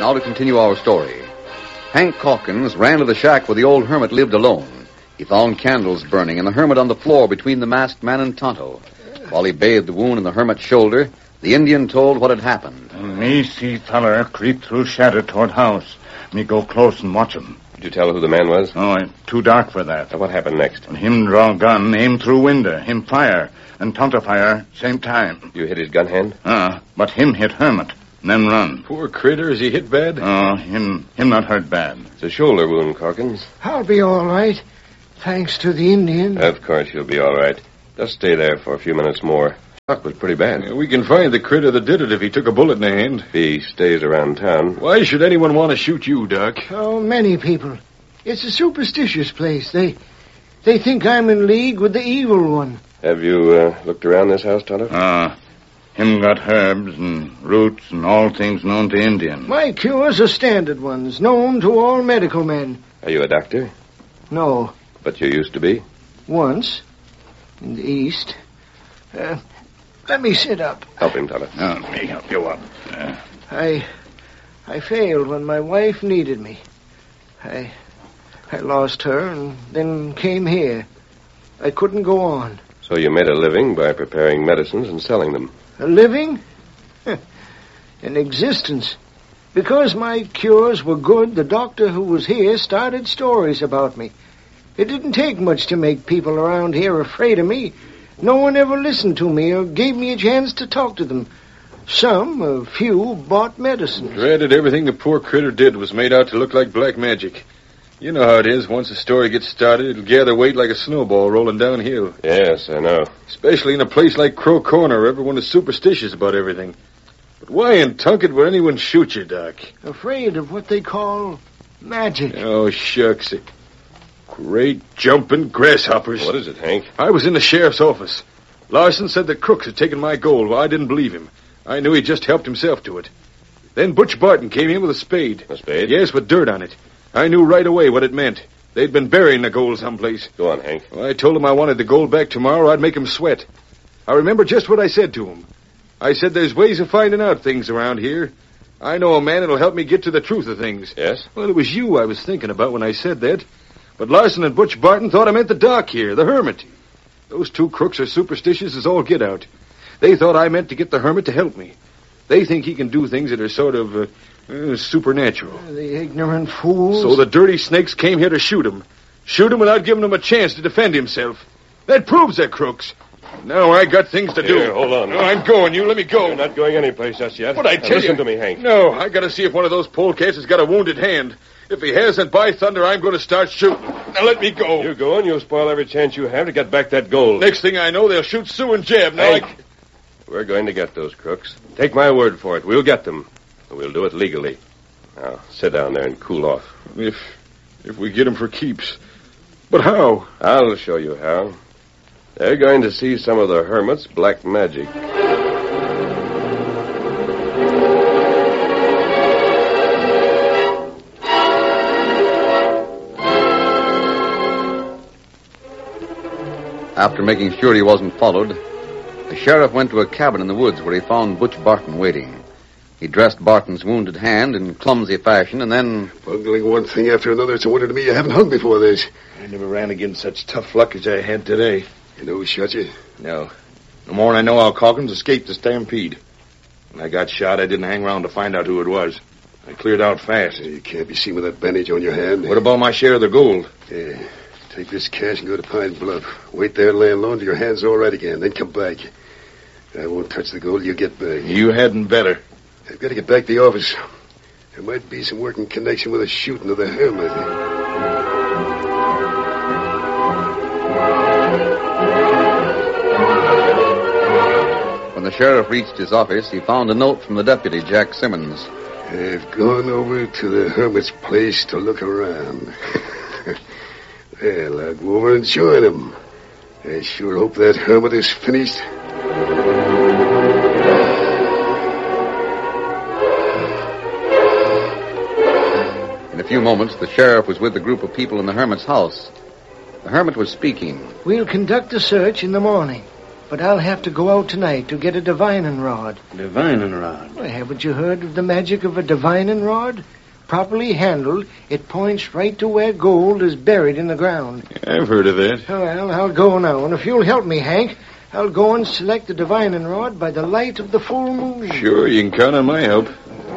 Now to continue our story. Hank Calkins ran to the shack where the old hermit lived alone. He found candles burning and the hermit on the floor between the masked man and Tonto. While he bathed the wound in the hermit's shoulder, the Indian told what had happened. Me see feller creep through shadow toward house. Me go close and watch him. Did you tell who the man was? Oh, it's too dark for that. What happened next? Him draw gun, aim through window, him fire, and Tonto fire, same time. You hit his gun hand? But him hit hermit, and then run. Poor critter, is he hit bad? Him not hurt bad. It's a shoulder wound, Calkins. I'll be all right, thanks to the Indian. Of course you'll be all right. Just stay there for a few minutes more. Shock was pretty bad. Yeah, we can find the critter that did it if he took a bullet in the hand. If he stays around town. Why should anyone want to shoot you, Doc? Oh, many people. It's a superstitious place. They think I'm in league with the evil one. Have you looked around this house, Tonto? Him got herbs and roots and all things known to Indian. My cures are standard ones, known to all medical men. Are you a doctor? No. But you used to be? Once. In the East. Let me sit up. Help him, Tonto. Let me help you up. I failed when my wife needed me. I lost her and then came here. I couldn't go on. So you made a living by preparing medicines and selling them? A living? An existence. Because my cures were good, the doctor who was here started stories about me. It didn't take much to make people around here afraid of me. No one ever listened to me or gave me a chance to talk to them. A few, bought medicines. Granted, everything the poor critter did was made out to look like black magic. You know how it is. Once a story gets started, it'll gather weight like a snowball rolling downhill. Yes, I know. Especially in a place like Crow Corner, where everyone is superstitious about everything. But why in Tunket would anyone shoot you, Doc? Afraid of what they call magic. Oh, shucks. Great jumping grasshoppers. What is it, Hank? I was in the sheriff's office. Larson said that Crooks had taken my gold. Well, I didn't believe him. I knew he just helped himself to it. Then Butch Barton came in with a spade. A spade? Yes, with dirt on it. I knew right away what it meant. They'd been burying the gold someplace. Go on, Hank. Well, I told him I wanted the gold back tomorrow. I'd make him sweat. I remember just what I said to him. I said there's ways of finding out things around here. I know a man that'll help me get to the truth of things. Yes? Well, it was you I was thinking about when I said that. But Larson and Butch Barton thought I meant the doc here, the hermit. Those two crooks are superstitious as all get out. They thought I meant to get the hermit to help me. They think he can do things that are sort of supernatural. The ignorant fools. So the dirty snakes came here to shoot him. Shoot him without giving him a chance to defend himself. That proves they're crooks. Now I got things to do. Here, hold on. No, I'm going. You let me go. You're not going anyplace just yet. What I tell you. Listen to me, Hank. No, I got to see if one of those polecats has got a wounded hand. If he hasn't, by thunder, I'm going to start shooting. Now let me go. You go and you'll spoil every chance you have to get back that gold. Next thing I know, they'll shoot Sue and Jeb. Now Hank, we're going to get those crooks. Take my word for it. We'll get them. And we'll do it legally. Now, sit down there and cool off. If we get them for keeps. But how? I'll show you how. They're going to see some of the hermit's black magic. After making sure he wasn't followed, the sheriff went to a cabin in the woods where he found Butch Barton waiting. He dressed Barton's wounded hand in clumsy fashion and then... Bungling one thing after another, it's a wonder to me you haven't hung before this. I never ran against such tough luck as I had today. You know who shot you? No. No more than I know how Calkins escaped the stampede. When I got shot, I didn't hang around to find out who it was. I cleared out fast. You can't be seen with that bandage on your hand. What about my share of the gold? Yeah. Take this cash and go to Pine Bluff. Wait there and lay alone till your hand's all right again. Then come back. I won't touch the gold. You'll get back. You hadn't better. I've got to get back to the office. There might be some work in connection with the shooting of the hermit. When the sheriff reached his office, he found a note from the deputy, Jack Simmons. I've gone over to the hermit's place to look around. Well, I'll go over and join him. I sure hope that hermit is finished. In a few moments, the sheriff was with the group of people in the hermit's house. The hermit was speaking. We'll conduct a search in the morning. but I'll have to go out tonight to get a divining rod. Divining rod? Well, haven't you heard of the magic of a divining rod? Properly handled, it points right to where gold is buried in the ground. I've heard of that. Well, I'll go now, and if you'll help me, Hank, I'll go and select the divining rod by the light of the full moon. Sure, you can count on my help.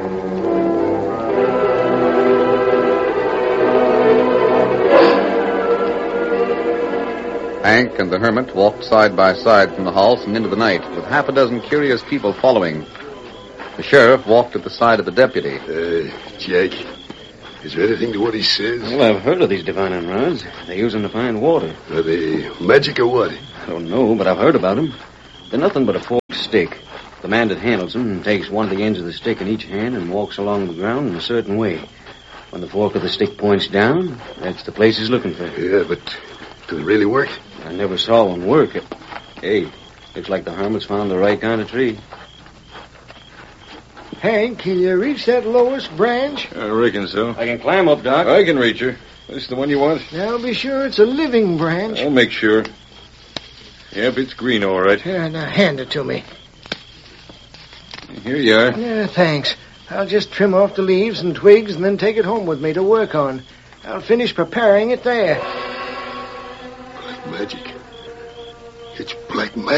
Hank and the hermit walked side by side from the house and into the night, with half a dozen curious people following. The sheriff walked at the side of the deputy. Jack, is there anything to what he says? Well, I've heard of these divining rods. They use them to find water. Are they magic or what? I don't know, but I've heard about them. They're nothing but a forked stick. The man that handles them takes one of the ends of the stick in each hand and walks along the ground in a certain way. When the fork of the stick points down, that's the place he's looking for. Yeah, but do they really work? I never saw one work. Hey, looks like the hermit's found the right kind of tree. Hank, can you reach that lowest branch? I reckon so. I can climb up, Doc. I can reach her. This the one you want? Now, be sure it's a living branch. I'll make sure. Yep, it's green, all right. Here, now hand it to me. Here you are. Yeah, thanks. I'll just trim off the leaves and twigs and then take it home with me to work on. I'll finish preparing it there. Black magic. It's black magic.